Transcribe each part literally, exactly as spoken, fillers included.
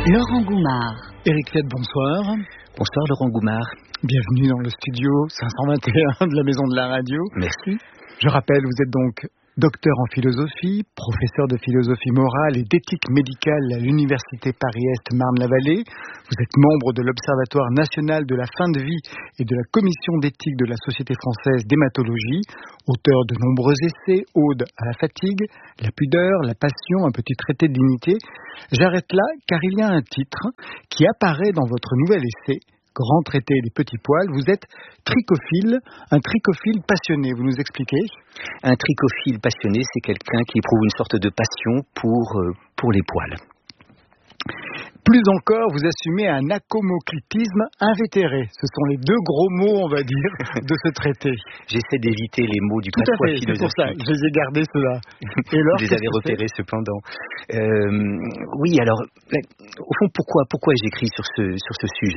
Laurent Goumard. Éric Fiat, bonsoir. Bonsoir Laurent Goumard. Bienvenue dans le studio cinq cent vingt et un de la Maison de la Radio. Merci. Je rappelle, vous êtes donc docteur en philosophie, professeur de philosophie morale et d'éthique médicale à l'Université Paris-Est Marne-la-Vallée. Vous êtes membre de l'Observatoire national de la fin de vie et de la commission d'éthique de la Société française d'hématologie, auteur de nombreux essais, Aude à la fatigue, la pudeur, la passion, un petit traité de dignité. J'arrête là car il y a un titre qui apparaît dans votre nouvel essai, Grand traité des petits poils. Vous êtes trichophile, un trichophile passionné. Vous nous expliquez ? Un trichophile passionné, c'est quelqu'un qui éprouve une sorte de passion pour, euh, pour les poils. Plus encore, vous assumez un acomoclitisme invétéré. Ce sont les deux gros mots, on va dire, de ce traité. J'essaie d'éviter les mots du Tout à patois fait, c'est pour ça. philosophique. Je les ai gardés, ceux-là. Et alors, je les avais repérés cependant. Euh, oui, alors, au fond, pourquoi, pourquoi j'écris sur ce, sur ce sujet ?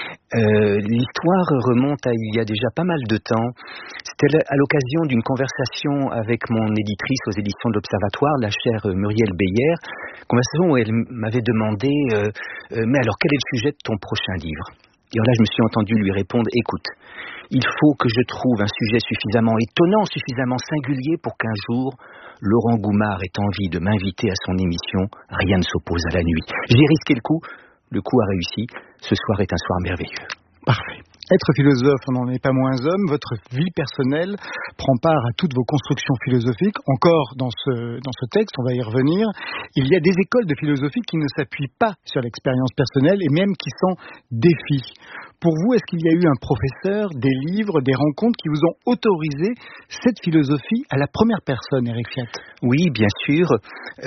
euh, L'histoire remonte à il y a déjà pas mal de temps. C'était à l'occasion d'une conversation avec mon éditrice aux éditions de l'Observatoire, la chère Muriel Beyer, conversation où elle m'avait demandé euh, euh, mais alors quel est le sujet de ton prochain livre ? Et alors là je me suis entendu lui répondre, écoute, il faut que je trouve un sujet suffisamment étonnant, suffisamment singulier pour qu'un jour Laurent Goumard ait envie de m'inviter à son émission Rien ne s'oppose à la nuit. J'ai risqué le coup, le coup a réussi, ce soir est un soir merveilleux. Parfait. Être philosophe, on n'en est pas moins homme. Votre vie personnelle prend part à toutes vos constructions philosophiques. Encore dans ce, dans ce texte, on va y revenir, il y a des écoles de philosophie qui ne s'appuient pas sur l'expérience personnelle et même qui s'en défient. Pour vous, est-ce qu'il y a eu un professeur, des livres, des rencontres qui vous ont autorisé cette philosophie à la première personne, Éric Fiat ? Oui, bien sûr. Euh,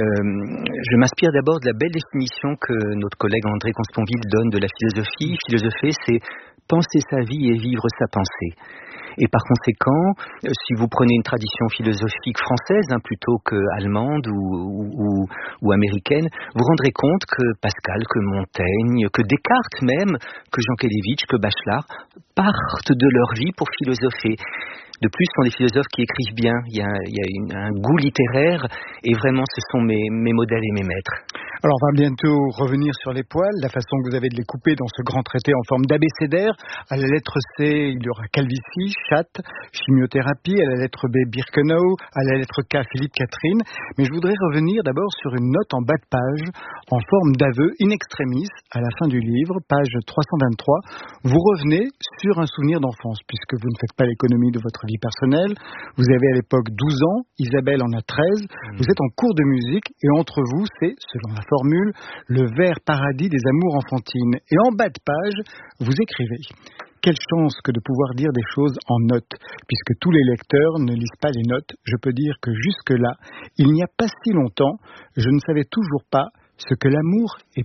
je m'inspire d'abord de la belle définition que notre collègue André Consponville donne de la philosophie. Philosopher, c'est penser sa vie et vivre sa pensée. Et par conséquent, si vous prenez une tradition philosophique française, hein, plutôt que allemande ou, ou, ou américaine, vous rendrez compte que Pascal, que Montaigne, que Descartes même, que Jean Kelevitch, que Bachelard partent de leur vie pour philosopher. De plus, ce sont des philosophes qui écrivent bien. Il y a, il y a une, un goût littéraire et vraiment, ce sont mes, mes modèles et mes maîtres. Alors, on va bientôt revenir sur les poils, la façon que vous avez de les couper dans ce grand traité en forme d'abécédaire. À la lettre C, il y aura calvitie, chatte, chimiothérapie. À la lettre B, Birkenau. À la lettre K, Philippe Catherine. Mais je voudrais revenir d'abord sur une note en bas de page, en forme d'aveu in extremis, à la fin du livre, page trois cent vingt-trois. Vous revenez sur un souvenir d'enfance, puisque vous ne faites pas l'économie de votre vie personnelle. Vous avez à l'époque douze ans, Isabelle en a treize. Mmh. Vous êtes en cours de musique et entre vous, c'est, selon la formule, le vers paradis des amours enfantines. Et en bas de page, vous écrivez « Quelle chance que de pouvoir dire des choses en notes, puisque tous les lecteurs ne lisent pas les notes. Je peux dire que jusque-là, il n'y a pas si longtemps, je ne savais toujours pas ce que l'amour était. »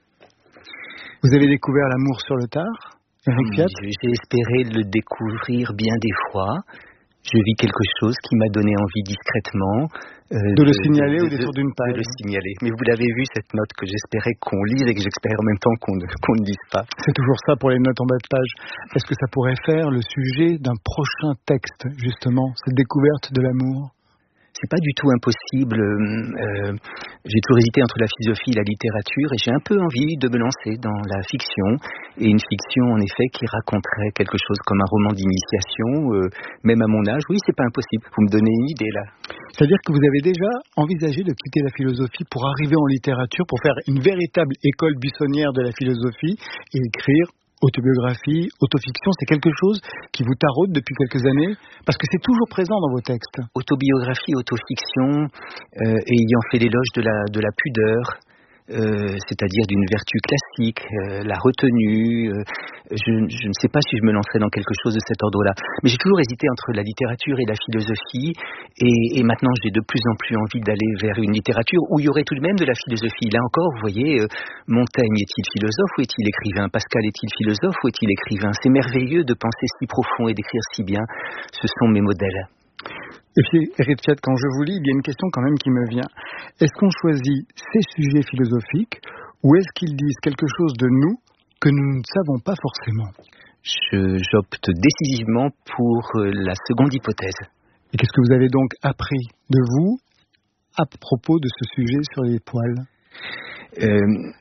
Vous avez découvert l'amour sur le tard ? J'ai espéré le découvrir bien des fois. Je vis quelque chose qui m'a donné envie discrètement euh, de, de le signaler de, ou d'être d'une page. De le signaler. Mais vous l'avez vu, cette note que j'espérais qu'on lise et que j'espérais en même temps qu'on ne, qu'on ne lise pas. C'est toujours ça pour les notes en bas de page. Est-ce que ça pourrait faire le sujet d'un prochain texte, justement, cette découverte de l'amour ? C'est pas du tout impossible. Euh, j'ai toujours hésité entre la philosophie et la littérature et j'ai un peu envie de me lancer dans la fiction. Et une fiction, en effet, qui raconterait quelque chose comme un roman d'initiation, euh, même à mon âge. Oui, c'est pas impossible. Vous me donnez une idée, là. C'est-à-dire que vous avez déjà envisagé de quitter la philosophie pour arriver en littérature, pour faire une véritable école buissonnière de la philosophie et écrire autobiographie, autofiction, c'est quelque chose qui vous taraude depuis quelques années ? Parce que c'est toujours présent dans vos textes. Autobiographie, autofiction, euh, ayant fait l'éloge de la, de la pudeur, euh, c'est-à-dire d'une vertu classique, euh, la retenue. Euh, je, je ne sais pas si je me lancerai dans quelque chose de cet ordre-là. Mais j'ai toujours hésité entre la littérature et la philosophie. Et, et maintenant, j'ai de plus en plus envie d'aller vers une littérature où il y aurait tout de même de la philosophie. Là encore, vous voyez, euh, Montaigne est-il philosophe ou est-il écrivain ? Pascal est-il philosophe ou est-il écrivain ? C'est merveilleux de penser si profond et d'écrire si bien. Ce sont mes modèles. Et puis, Éric Fiat, quand je vous lis, il y a une question quand même qui me vient. Est-ce qu'on choisit ces sujets philosophiques ou est-ce qu'ils disent quelque chose de nous que nous ne savons pas forcément ? Je, j'opte décisivement pour la seconde hypothèse. Et qu'est-ce que vous avez donc appris de vous à propos de ce sujet sur les poils ? euh,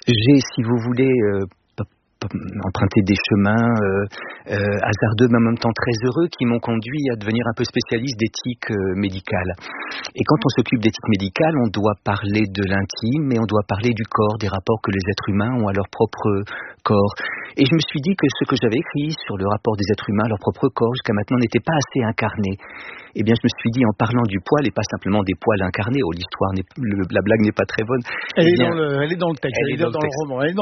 j'ai, si vous voulez, euh, emprunté des chemins euh, euh, hasardeux, mais en même temps très heureux, qui m'ont conduit à devenir un peu spécialiste d'éthique euh, médicale. Et quand on s'occupe d'éthique médicale, on doit parler de l'intime, et on doit parler du corps, des rapports que les êtres humains ont à leur propre corps. Et je me suis dit que ce que j'avais écrit sur le rapport des êtres humains à leur propre corps jusqu'à maintenant n'était pas assez incarné. Eh bien, je me suis dit, en parlant du poil, et pas simplement des poils incarnés, oh, l'histoire, n'est, le, la blague n'est pas très bonne. Elle, eh est, bien, dans le, elle est dans le texte, elle, elle est dans, dans le roman. Elle est dans